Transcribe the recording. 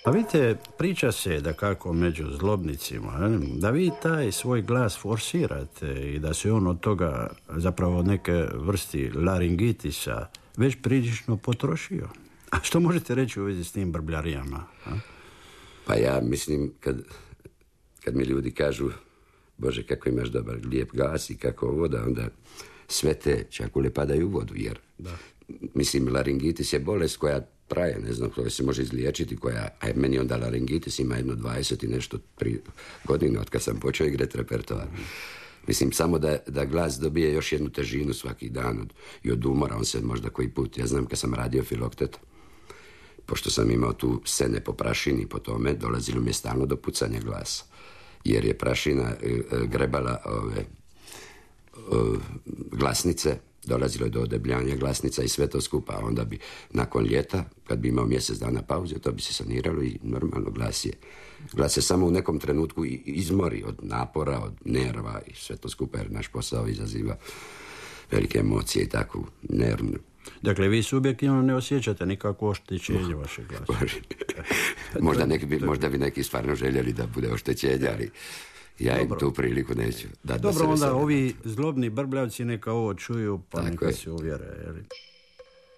A vidite, priča se da kako među zlobnicima, da vi taj svoj glas forsirate i da se on od toga, zapravo od neke vrsti laringitisa, već prilično potrošio. A što možete reći u vezi s tim brbljarijama? Pa ja mislim, kad mi ljudi kažu, Bože, kako imaš dobar, lijep glas i kako ovo, da onda sve te čakule padaju u vodu, jer mislim, laringitis je bolest koja traje, ne znam, koja se može izliječiti, a meni onda laringitis ima jedno 20 i nešto 3 godine od kad sam počeo igrati repertoar. Mislim, samo da glas dobije još jednu težinu svaki dan i od umora, on se možda koji put, ja znam kad sam radio Filoktet, pošto sam imao tu scene po prašini, po tome, dolazilo mi je stalno do pucanja glasa, jer je prašina grebala glasnice, dolazilo je do odebljanja glasnica i sve to skupa. Onda bi nakon ljeta, kad bi imao mjesec dana pauze, to bi se saniralo i normalno glas je samo u nekom trenutku izmori od napora, od nerva i sve to skupa, jer naš posao izaziva velike emocije i takvu nervnu. Dakle, vi subjektivno ne osjećate nikakvo oštećenje vašeg glasa. Možda bi neki stvarno željeli da bude oštećenje, ali ja im tu priliku neću. Dobro, onda ovi zlobni brbljavci neka ovo čuju, pa neka se uvjere.